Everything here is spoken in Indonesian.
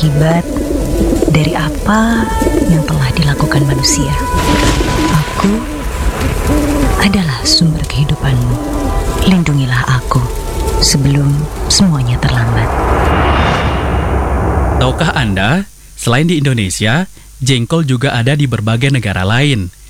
akibat dari apa yang telah dilakukan manusia. Aku adalah sumber kehidupanmu. Lindungilah aku sebelum semuanya terlambat. Tahukah Anda, selain di Indonesia, jengkol juga ada di berbagai negara lain.